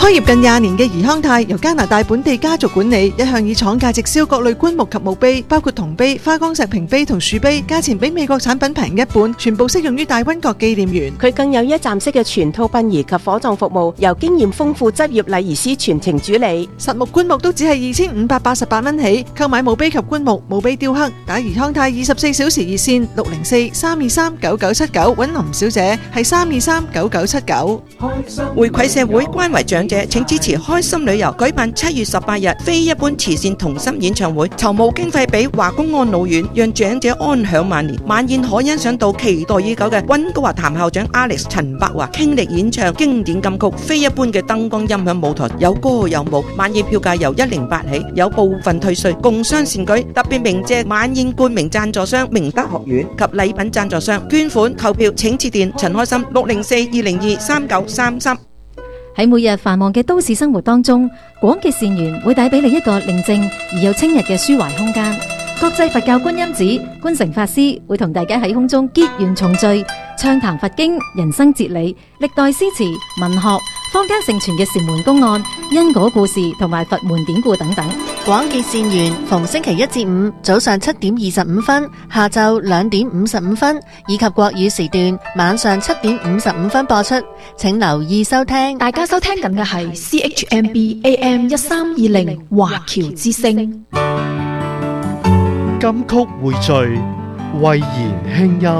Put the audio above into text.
開業近20年嘅怡康泰由加拿大本地家族管理，一向以廠價直銷各類棺木及墓碑，包括銅碑、花崗石屏碑同樹碑，價錢比美國產品平一半，全部適用於大溫角紀念園。 佢更有一站式嘅全套殯儀及火葬服務，由經驗豐富執業禮儀師全程主理。 實木棺木都只係2588蚊起，購買墓碑及棺木、墓碑雕刻，打怡康泰24小時熱線604-323-9979揾林小姐，係323-9979。 回饋社會，關懷長者，請支持開心旅遊舉辦7月18日非一般慈善同心演唱會，籌募經費俾華工安老院，讓長者安享晚年。晚宴可欣賞到期待已久嘅溫哥華譚校長 Alex 陳柏華傾力演唱經典金曲，非一般嘅燈光音響舞台，有歌有舞。晚宴票價由108起，有部分退稅，共襄善舉。特別鳴謝晚宴冠名贊助商明德學院及禮品贊助商。捐款購票請致電陳開心604-202-3933。 喺每日繁忙嘅都市生活當中，廣結善緣會帶俾你一個寧靜而又清逸嘅抒懷空間。國際佛教觀音寺觀誠法師會同大家喺空中結緣重聚，暢談佛經、人生哲理、歷代詩詞、文學、坊間盛傳嘅禪門公案、因果故事同埋佛門典故等等。 廣結善緣，逢星期一至五早上7點25分，下晝2點55分，以及國語時段晚上7點55分播出，請留意收聽。 大家收聽緊嘅係 CHMB AM 1320華僑之聲。 金曲匯聚，慧言輕音。